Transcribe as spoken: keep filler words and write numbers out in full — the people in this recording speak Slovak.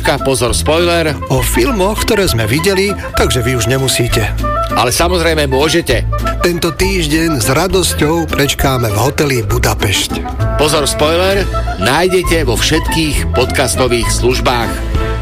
knižka, pozor, spoiler. O filmoch, ktoré sme videli, takže vy už nemusíte. Ale samozrejme môžete. Tento týždeň s radosťou prečkáme v hoteli Budapešť. Pozor, spoiler nájdete vo všetkých podcastových službách.